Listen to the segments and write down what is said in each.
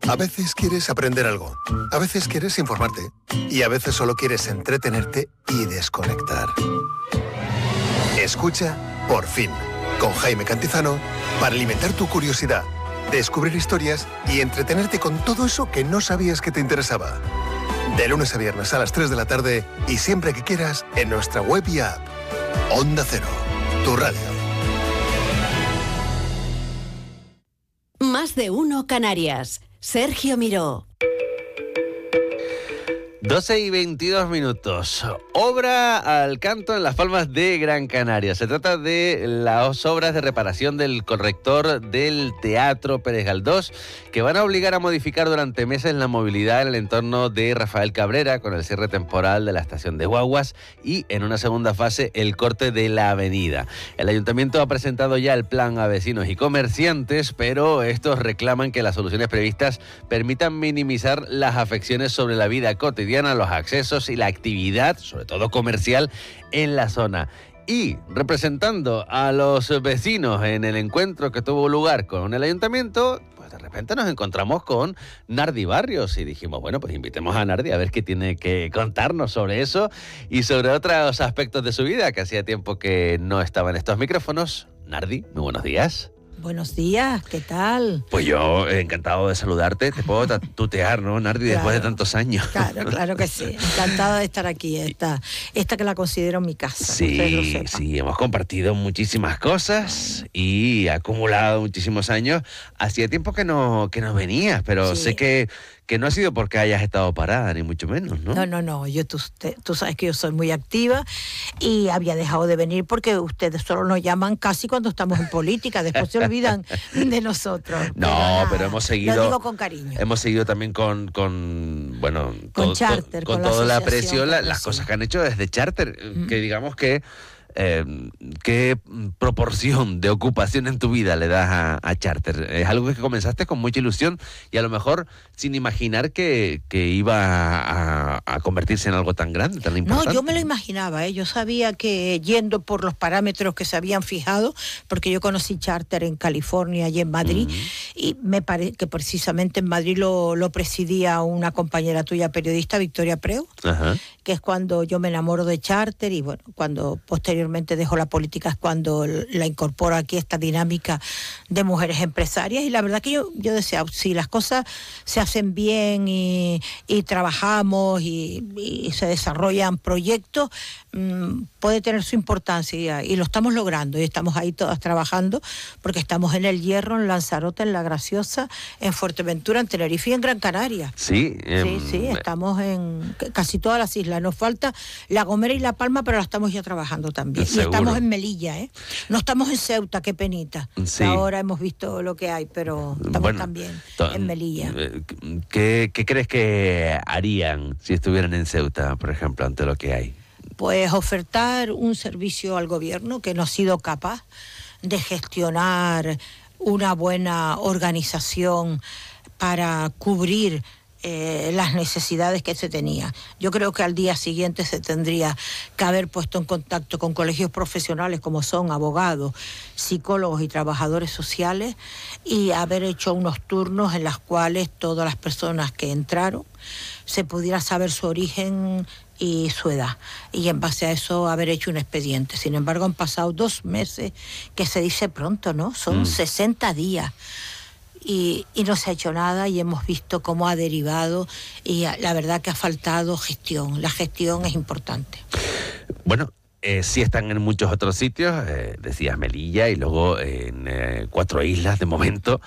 A veces quieres aprender algo, a veces quieres informarte y a veces solo quieres entretenerte y desconectar. Escucha Por Fin, con Jaime Cantizano, para alimentar tu curiosidad, descubrir historias y entretenerte con todo eso que no sabías que te interesaba. De lunes a viernes a las 3 de la tarde y siempre que quieras en nuestra web y app. Onda Cero, tu radio. Más de uno Canarias. Sergio Miró. 12:22. Obra al canto en Las Palmas de Gran Canaria. Se trata de las obras de reparación del corrector del Teatro Pérez Galdós, que van a obligar a modificar durante meses la movilidad en el entorno de Rafael Cabrera, con el cierre temporal de la estación de guaguas y, en una segunda fase, el corte de la avenida. El ayuntamiento ha presentado ya el plan a vecinos y comerciantes, pero estos reclaman que las soluciones previstas permitan minimizar las afecciones sobre la vida cotidiana, los accesos y la actividad, sobre todo comercial, en la zona. Y representando a los vecinos en el encuentro que tuvo lugar con el ayuntamiento, pues de repente nos encontramos con Nardi Barrios y dijimos, bueno, pues invitemos a Nardi a ver qué tiene que contarnos sobre eso y sobre otros aspectos de su vida, que hacía tiempo que no estaba en estos micrófonos. Nardi, muy buenos días. Buenos días, ¿qué tal? Pues yo encantado de saludarte. Te puedo tutear, ¿no, Nardi? Claro, después de tantos años. Claro que sí. Encantada de estar aquí. Esta que la considero mi casa. Sí, hemos compartido muchísimas cosas y acumulado muchísimos años. Hacía tiempo que no venías, pero sí. Sé que no ha sido porque hayas estado parada, ni mucho menos, ¿no? No. Tú sabes que yo soy muy activa y había dejado de venir porque ustedes solo nos llaman casi cuando estamos en política. Después se olvidan de nosotros. Pero hemos seguido... Lo digo con cariño. Hemos seguido también con Charter, con toda la presión, las cosas que han hecho desde Charter, que digamos que... ¿qué proporción de ocupación en tu vida le das a Charter? Es algo que comenzaste con mucha ilusión y a lo mejor sin imaginar que iba a convertirse en algo tan grande, tan importante. No, yo me lo imaginaba, yo sabía que yendo por los parámetros que se habían fijado, porque yo conocí Charter en California y en Madrid, y me parece que precisamente en Madrid lo presidía una compañera tuya periodista, Victoria Preu, que es cuando yo me enamoro de Charter y bueno, cuando posteriormente dejo la política es cuando la incorporo aquí, esta dinámica de mujeres empresarias, y la verdad que yo decía, si las cosas se hacen bien y trabajamos y se desarrollan proyectos, puede tener su importancia y lo estamos logrando y estamos ahí todas trabajando porque estamos en El Hierro, en Lanzarote, en La Graciosa, en Fuerteventura, en Tenerife y en Gran Canaria. Sí, estamos en casi todas las islas. Nos falta La Gomera y La Palma, pero la estamos ya trabajando también. Seguro. Y estamos en Melilla, no estamos en Ceuta, qué penita. Sí. Ahora hemos visto lo que hay, pero estamos también en Melilla. ¿Qué crees que harían si estuvieran en Ceuta, por ejemplo, ante lo que hay? Pues ofertar un servicio al gobierno que no ha sido capaz de gestionar una buena organización para cubrir las necesidades que se tenía. Yo creo que al día siguiente se tendría que haber puesto en contacto con colegios profesionales como son abogados, psicólogos y trabajadores sociales y haber hecho unos turnos en los cuales todas las personas que entraron se pudiera saber su origen y su edad, y en base a eso haber hecho un expediente. Sin embargo, han pasado 2 meses, que se dice pronto, ¿no? Son 60 días. Y no se ha hecho nada y hemos visto cómo ha derivado y la verdad que ha faltado gestión. La gestión es importante. Bueno, sí están en muchos otros sitios, decías Melilla y luego en 4 islas de momento,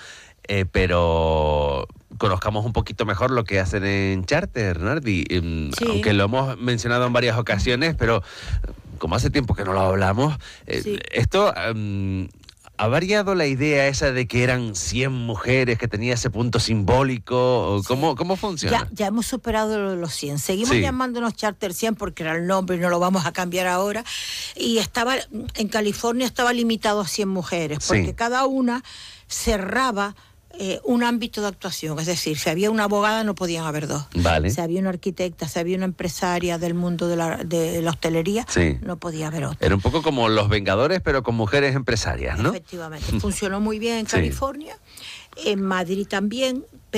pero conozcamos un poquito mejor lo que hacen en Charter, Nardi, sí. Aunque lo hemos mencionado en varias ocasiones, pero como hace tiempo que no lo hablamos, sí. Esto... ¿Ha variado la idea esa de que eran 100 mujeres, que tenía ese punto simbólico? ¿Cómo funciona? Ya hemos superado los 100. Seguimos llamándonos Charter 100 porque era el nombre y no lo vamos a cambiar ahora. Y en California estaba limitado a 100 mujeres, porque cada una cerraba un ámbito de actuación. Es decir, si había una abogada no podían haber 2. Vale. Si había una arquitecta, si había una empresaria del mundo de la hostelería, no podía haber otra. Era un poco como Los Vengadores, pero con mujeres empresarias, ¿no? Efectivamente. Funcionó muy bien en California, en Madrid también.